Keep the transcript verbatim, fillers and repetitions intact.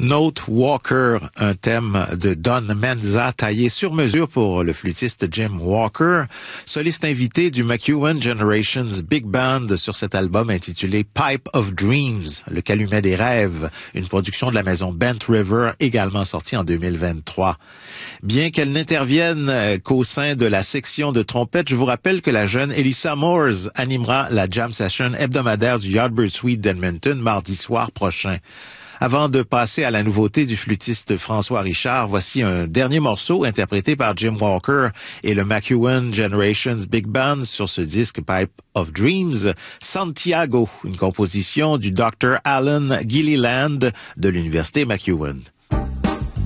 Note Walker, un thème de Don Menza taillé sur mesure pour le flûtiste Jim Walker, soliste invité du McEwen Generations Big Band sur cet album intitulé Pipe of Dreams, le calumet des rêves, une production de la maison Bent River, également sortie en deux mille vingt-trois. Bien qu'elle n'intervienne qu'au sein de la section de trompette, je vous rappelle que la jeune Elisa Moores animera la jam session hebdomadaire du Yardbird Suite d'Edmonton mardi soir prochain. Avant de passer à la nouveauté du flûtiste François Richard, voici un dernier morceau interprété par Jim Walker et le McEwen Generations Big Band sur ce disque Pipe of Dreams, Santiago, une composition du docteur Alan Gilliland de l'Université McEwen.